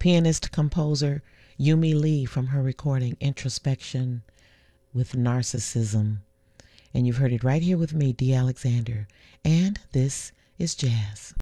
pianist-composer Yumi Lee from her recording Introspection with Narcissism. And you've heard it right here with me, Dee Alexander. And this is Jazz.